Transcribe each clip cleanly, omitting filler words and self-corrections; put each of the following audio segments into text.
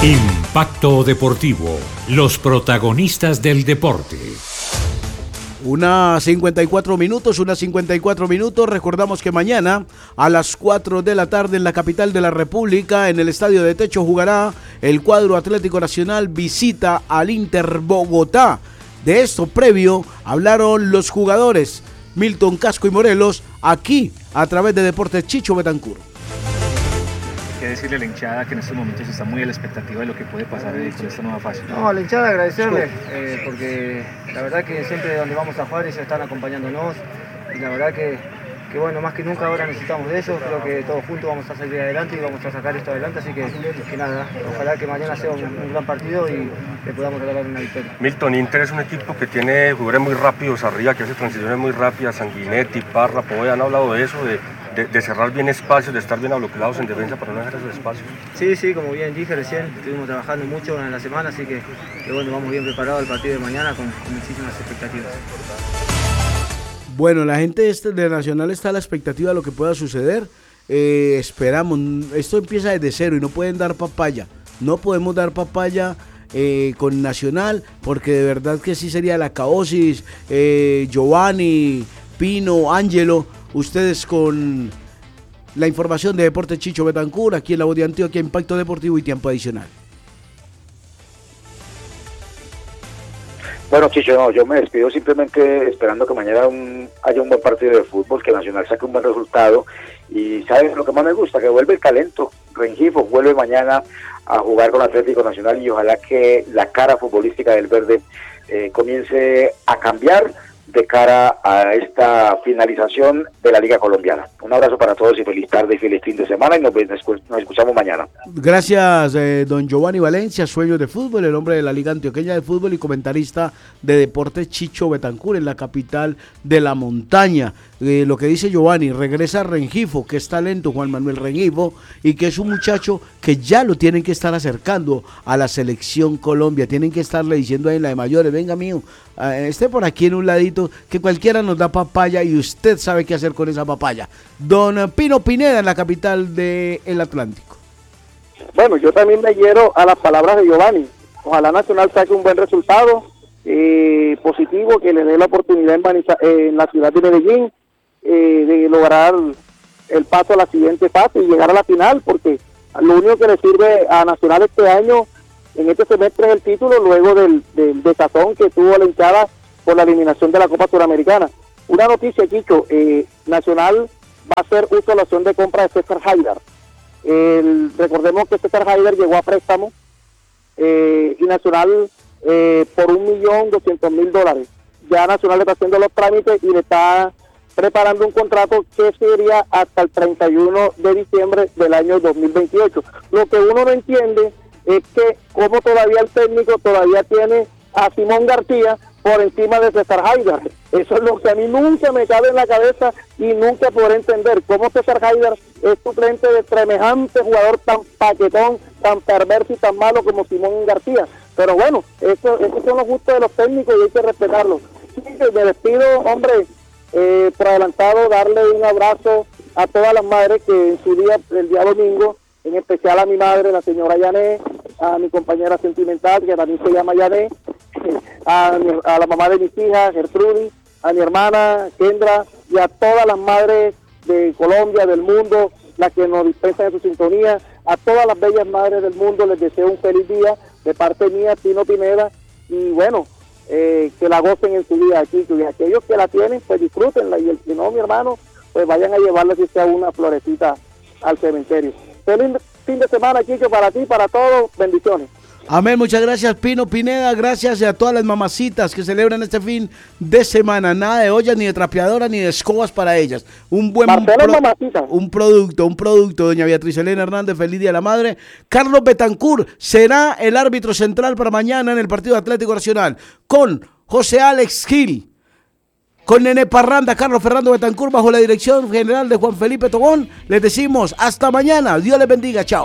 Impacto Deportivo, los protagonistas del deporte. Unas 54 minutos. Recordamos que mañana a las 4 de la tarde en la capital de la República, en el Estadio de Techo, jugará el cuadro Atlético Nacional visita al Inter Bogotá. De esto previo hablaron los jugadores Milton Casco y Morelos aquí a través de Deportes Chicho Betancur. Que decirle a la hinchada que en estos momentos está muy a la expectativa de lo que puede pasar con esta nueva fase. No, a la hinchada agradecerle, porque la verdad que siempre donde vamos a jugar ellos están acompañándonos y la verdad que bueno, más que nunca ahora necesitamos de eso, creo que todos juntos vamos a salir adelante y vamos a sacar esto adelante, así que nada, ojalá que mañana sea un gran partido y le podamos regalar una victoria. Milton, Inter es un equipo que tiene jugadores muy rápidos arriba, que hace transiciones muy rápidas, Sanguinetti, Parra, Poveda, han hablado de eso, de cerrar bien espacios, de estar bien bloqueados en defensa para no dejar esos espacios. Sí, como bien dije recién, estuvimos trabajando mucho en la semana, así que bueno, vamos bien preparados al partido de mañana con muchísimas expectativas. Bueno, la gente de Nacional está a la expectativa de lo que pueda suceder. Esperamos, esto empieza desde cero y no pueden dar papaya. No podemos dar papaya con Nacional, porque de verdad que sí sería la caosis. Giovanni, Pino, Ángelo, ustedes con la información de Deportes Chicho Betancur, aquí en La Voz de Antioquia, Impacto Deportivo y Tiempo Adicional. Bueno, Chicho, no, yo me despido simplemente esperando que mañana haya un buen partido de fútbol, que Nacional saque un buen resultado. Y ¿sabes lo que más me gusta? Que vuelve el talento. Rengifo vuelve mañana a jugar con Atlético Nacional y ojalá que la cara futbolística del verde comience a cambiar de cara a esta finalización de la Liga Colombiana. Un abrazo para todos y feliz tarde y feliz fin de semana y nos escuchamos mañana. Gracias, don Giovanni Valencia, Sueños de Fútbol, el hombre de la Liga Antioqueña de Fútbol y comentarista de Deportes Chicho Betancur en la capital de la montaña. Lo que dice Giovanni, regresa Rengifo, que es talento, Juan Manuel Rengifo, y que es un muchacho que ya lo tienen que estar acercando a la selección Colombia, tienen que estarle diciendo ahí en la de mayores, venga mío, esté por aquí en un ladito, que cualquiera nos da papaya y usted sabe qué hacer con esa papaya. Don Pino Pineda en la capital del Atlántico. Bueno, yo también me adhiero a las palabras de Giovanni. Ojalá Nacional saque un buen resultado positivo, que le dé la oportunidad en la ciudad de Medellín de lograr el paso a la siguiente fase y llegar a la final, porque lo único que le sirve a Nacional este año, en este semestre, es el título, luego del desazón que tuvo la hinchada por la eliminación de la Copa Suramericana. Una noticia, Chicho, Nacional va a hacer uso de la opción de compra de César Haidar. Recordemos que César Haidar llegó a préstamo y Nacional por $1.200.000. Ya Nacional le está haciendo los trámites y le está preparando un contrato que sería hasta el 31 de diciembre del año 2028. Lo que uno no entiende es que como todavía el técnico todavía tiene a Simón García por encima de César Haidar. Eso es lo que a mí nunca me cabe en la cabeza y nunca podré entender cómo César Haidar es suplente de semejante jugador tan paquetón, tan perverso y tan malo como Simón García. Pero bueno, esos son los gustos de los técnicos y hay que respetarlos. Sí, me despido, hombre, por adelantado, darle un abrazo a todas las madres que en su día, el día domingo, en especial a mi madre, la señora Yané, a mi compañera sentimental, que también se llama Yané, a la mamá de mis hijas, Gertrudis, a mi hermana, Kendra, y a todas las madres de Colombia, del mundo, las que nos dispensan de su sintonía, a todas las bellas madres del mundo, les deseo un feliz día, de parte mía, Pino Pineda, y bueno, que la gocen en su día aquí, y aquellos que la tienen, pues disfrútenla, y el que no, mi hermano, pues vayan a llevarle si sea una florecita al cementerio. Feliz fin de semana, Chicho, para ti, para todos, bendiciones. Amén, muchas gracias Pino Pineda, gracias a todas las mamacitas que celebran este fin de semana, nada de ollas, ni de trapeadoras, ni de escobas para ellas, un buen producto, doña Beatriz Elena Hernández, feliz día de la madre. Carlos Betancur será el árbitro central para mañana en el partido Atlético Nacional, con José Alex Gil, con Nene Parranda, Carlos Fernando Betancur, bajo la dirección general de Juan Felipe Tobón. Les decimos hasta mañana, Dios les bendiga, chao.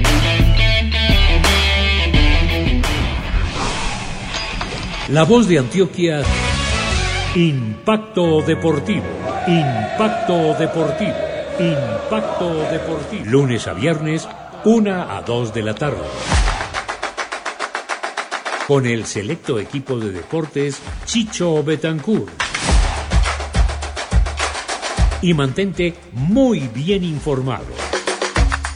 La Voz de Antioquia, Impacto Deportivo, Impacto Deportivo, Impacto Deportivo. Lunes a viernes, 1 a 2 de la tarde. con el selecto equipo de deportes Chicho Betancourt. Y mantente muy bien informado.